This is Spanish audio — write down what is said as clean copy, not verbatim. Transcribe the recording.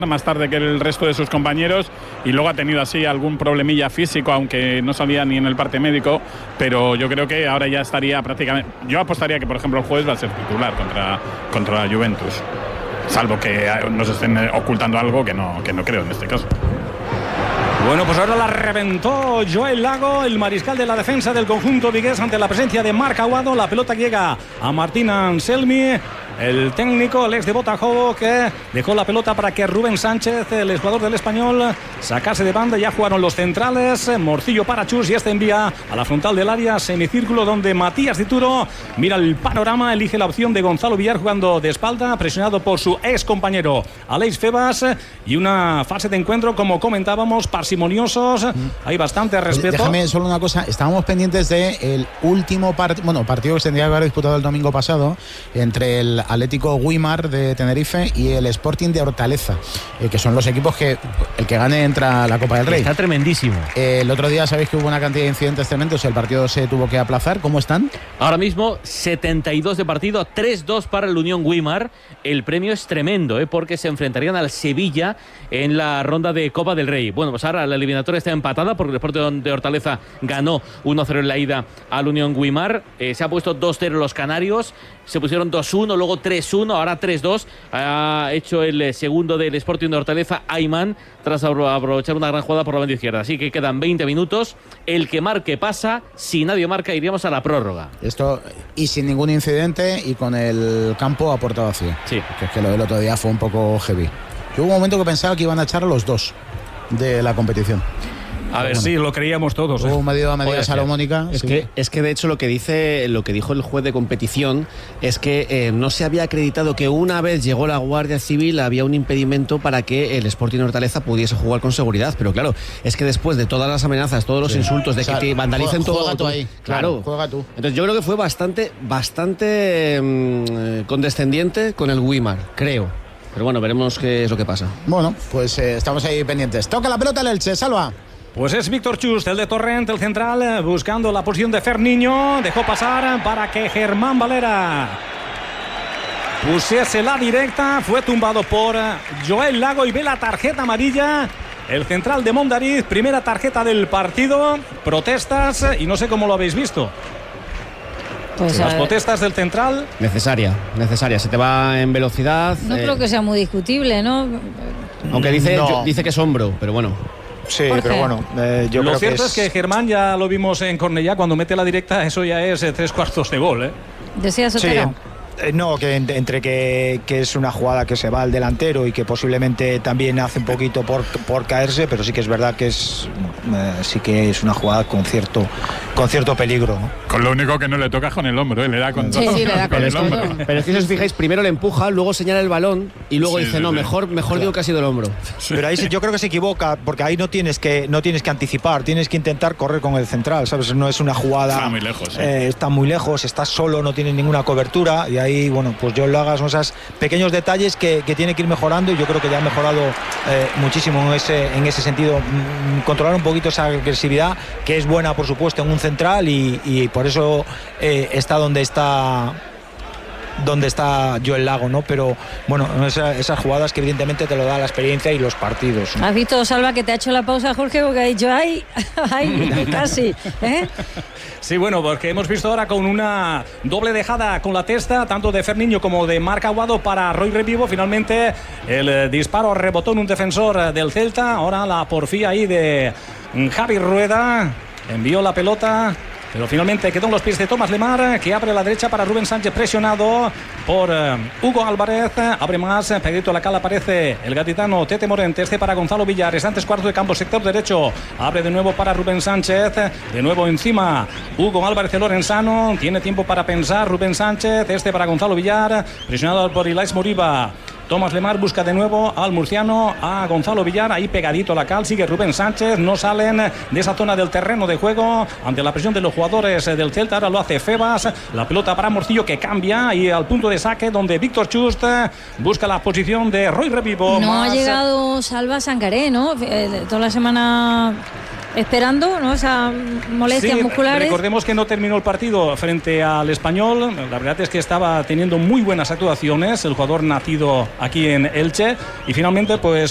más tarde que el resto de sus compañeros y luego ha tenido así algún problemilla físico, aunque no salía ni en el parte médico, pero yo creo que ahora ya estaría prácticamente. Yo apostaría que por ejemplo el jueves va a ser titular contra la Juventus, salvo que nos estén ocultando algo que no creo en este caso. Bueno, pues ahora la reventó Joel Lago, el mariscal de la defensa del conjunto vigués, ante la presencia de Marc Aguado. La pelota llega a Martín Anselmi, el técnico, el ex de Botafogo, que dejó la pelota para que Rubén Sánchez, el jugador del Español, sacase de banda. Ya jugaron los centrales, Morcillo para Chus, y este envía a la frontal del área, semicírculo, donde Matías Dituro mira el panorama, elige la opción de Gonzalo Villar jugando de espalda, presionado por su ex compañero Aleix Febas, y una fase de encuentro, como comentábamos, parsimoniosos, hay bastante respeto. Déjame solo una cosa, estábamos pendientes del último partido que se tendría que haber disputado el domingo pasado entre el Atlético Güímar de Tenerife y el Sporting de Hortaleza, que son los equipos que el que gane entra a la Copa del Rey. Está tremendísimo. El otro día sabéis que hubo una cantidad de incidentes tremendos, el partido se tuvo que aplazar. ¿Cómo están? Ahora mismo 72 de partido, 3-2 para el Unión Güímar. El premio es tremendo, porque se enfrentarían al Sevilla en la ronda de Copa del Rey. Bueno, pues ahora la eliminatoria está empatada porque el Sporting de Hortaleza ganó 1-0 en la ida al Unión Güímar. Se ha puesto 2-0 los canarios, se pusieron 2-1, luego 3-1, ahora 3-2. Ha hecho el segundo del Sporting de Hortaleza, Ayman, tras aprovechar una gran jugada por la banda izquierda. Así que quedan 20 minutos. El que marque pasa. Si nadie marca, iríamos a la prórroga. Esto, y sin ningún incidente y con el campo a puerta vacía. Sí. Que es que lo del otro día fue un poco heavy. Yo hubo un momento que pensaba que iban a echar a los dos de la competición. A ver, sí, lo creíamos todos. Hubo medida salomónica. Es que de hecho lo que dijo el juez de competición es que no se había acreditado que una vez llegó la Guardia Civil había un impedimento para que el Sporting Hortaleza pudiese jugar con seguridad, pero claro, es que después de todas las amenazas, todos los insultos, de que te vandalicen todo, juega tú ahí. Claro, juega tú. Entonces yo creo que fue bastante condescendiente con el Güímar, creo. Pero bueno, veremos qué es lo que pasa. Bueno, pues estamos ahí pendientes. Toca la pelota el Elche, Salva. Pues es Víctor Chust, el de Torrent, el central, buscando la posición de Ferniño. Dejó pasar para que Germán Valera pusiese la directa. Fue tumbado por Joel Lago y ve la tarjeta amarilla. El central de Mondariz, primera tarjeta del partido. Protestas y no sé cómo lo habéis visto. Pues las protestas del central. Necesaria. Se te va en velocidad. No creo que sea muy discutible, ¿no? Aunque dice que es hombro, pero bueno. Sí, pero bueno, yo lo creo cierto es que Germán, ya lo vimos en Cornellá, cuando mete la directa, eso ya es 3/4 de gol, ¿eh? Decía Sotero. Sí. No, que entre que es una jugada que se va al delantero y que posiblemente también hace un poquito por caerse, pero sí que es verdad que sí que es una jugada con cierto peligro, ¿no? Con lo único que no le toca con el hombro, le da con todo. Sí, le da con el hombro. Pero es que si os fijáis, primero le empuja, luego señala el balón y luego dice, mejor digo que ha sido el hombro. Sí. Pero ahí yo creo que se equivoca, porque ahí no tienes que anticipar, tienes que intentar correr con el central, ¿sabes? No es una jugada. Está muy lejos. Está muy lejos, está solo, no tiene ninguna cobertura y ahí, bueno, pues yo lo hagas son esos pequeños detalles que tiene que ir mejorando y yo creo que ya ha mejorado muchísimo en ese sentido, controlar un poquito esa agresividad que es buena, por supuesto, en un central y por eso está donde está Joel Lago, ¿no? Pero bueno, esas jugadas que evidentemente te lo da la experiencia y los partidos, ¿no? ¿Has visto, Salva, que te ha hecho la pausa, Jorge, porque ha dicho ay, casi, ¿eh? Sí, bueno, porque hemos visto ahora con una doble dejada con la testa, tanto de Ferniño como de Marc Aguado para Roy Revivo. Finalmente el disparo rebotó en un defensor del Celta. Ahora la porfía ahí de Javi Rueda. Envió la pelota, pero finalmente quedó en los pies de Tomás Lemar, que abre a la derecha para Rubén Sánchez, presionado por Hugo Álvarez. Abre más, pegadito a la cala aparece el gaditano Tete Morente. Para Gonzalo Villar, restantes cuartos de campo, sector derecho. Abre de nuevo para Rubén Sánchez, de nuevo encima Hugo Álvarez, el lorenzano. Tiene tiempo para pensar Rubén Sánchez. Para Gonzalo Villar, presionado por Ilaix Moriba. Tomás Lemar busca de nuevo al murciano, a Gonzalo Villar, ahí pegadito a la cal, sigue Rubén Sánchez, no salen de esa zona del terreno de juego ante la presión de los jugadores del Celta. Ahora lo hace Febas, la pelota para Morcillo, que cambia y al punto de saque donde Víctor Chust busca la posición de Roy Revivo. No ha llegado Salva Sangaré, ¿no? Toda la semana esperando, ¿no? Esas molestias musculares. Recordemos que no terminó el partido frente al Español. La verdad es que estaba teniendo muy buenas actuaciones el jugador nacido aquí en Elche y finalmente pues